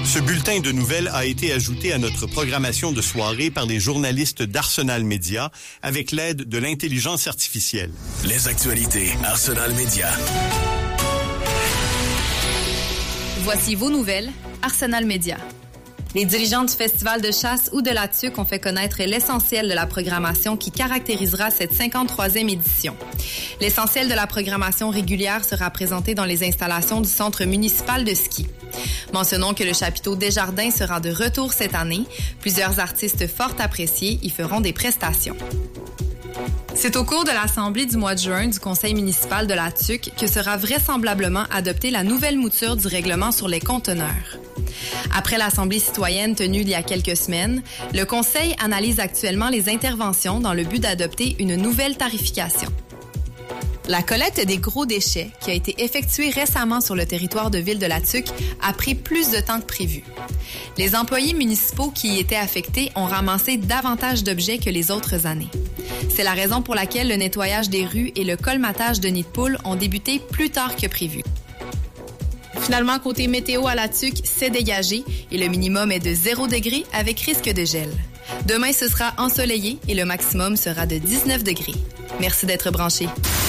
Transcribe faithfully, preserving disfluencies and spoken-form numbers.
Ce bulletin de nouvelles a été ajouté à notre programmation de soirée par les journalistes d'Arsenal Média avec l'aide de l'intelligence artificielle. Les actualités Arsenal Média. Voici vos nouvelles, Arsenal Média. Les dirigeants du Festival de chasse ou de la Tuque ont fait connaître l'essentiel de la programmation qui caractérisera cette cinquante-troisième édition. L'essentiel de la programmation régulière sera présenté dans les installations du Centre municipal de ski. Mentionnons que le chapiteau Desjardins sera de retour cette année. Plusieurs artistes fort appréciés y feront des prestations. C'est au cours de l'Assemblée du mois de juin du Conseil municipal de la Tuque que sera vraisemblablement adoptée la nouvelle mouture du règlement sur les conteneurs. Après l'Assemblée citoyenne tenue il y a quelques semaines, le Conseil analyse actuellement les interventions dans le but d'adopter une nouvelle tarification. La collecte des gros déchets, qui a été effectuée récemment sur le territoire de Ville-de-la-Tuque, a pris plus de temps que prévu. Les employés municipaux qui y étaient affectés ont ramassé davantage d'objets que les autres années. C'est la raison pour laquelle le nettoyage des rues et le colmatage de nids de poules ont débuté plus tard que prévu. Finalement, côté météo à la Tuque, c'est dégagé et le minimum est de zéro degré avec risque de gel. Demain, ce sera ensoleillé et le maximum sera de dix-neuf degrés. Merci d'être branchés.